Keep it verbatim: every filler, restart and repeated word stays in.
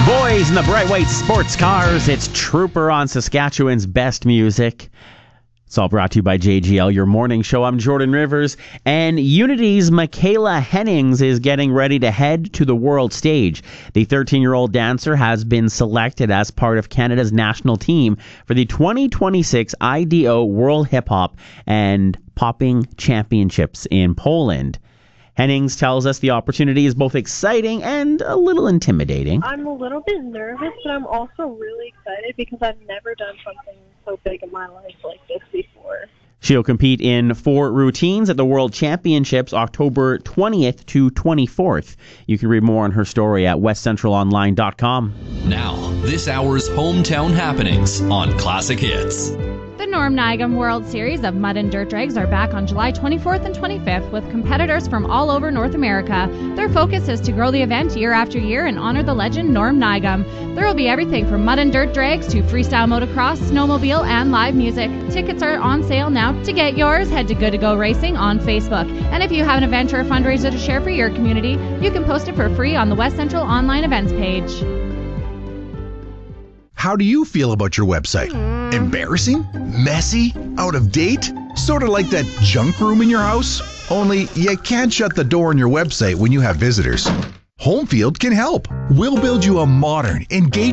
Boys in the bright white sports cars, it's Trooper on Saskatchewan's best music. It's all brought to you by J G L, your morning show. I'm Jordan Rivers, and Unity's Michaela Hennings is getting ready to head to the world stage. The thirteen-year-old dancer has been selected as part of Canada's national team for the twenty twenty-six I D O World Hip Hop and Popping Championships in Poland. Hennings tells us the opportunity is both exciting and a little intimidating. I'm a little bit nervous, but I'm also really excited because I've never done something so big in my life like this before. She'll compete in four routines at the World Championships October twentieth to twenty-fourth. You can read more on her story at west central online dot com. Now, this hour's hometown happenings on Classic Hits. The Norm Nigam World Series of Mud and Dirt Drags are back on July twenty-fourth and twenty-fifth with competitors from all over North America. Their focus is to grow the event year after year and honor the legend Norm Nigam. There will be everything from mud and dirt drags to freestyle motocross, snowmobile, and live music. Tickets are on sale now. To get yours, head to Good to Go Racing on Facebook. And if you have an event or a fundraiser to share for your community, you can post it for free on the West Central Online Events page. How do you feel about your website? Mm. Embarrassing? Messy? Out of date? Sort of like that junk room in your house? Only you can't shut the door on your website when you have visitors. Homefield can help. We'll build you a modern, engaging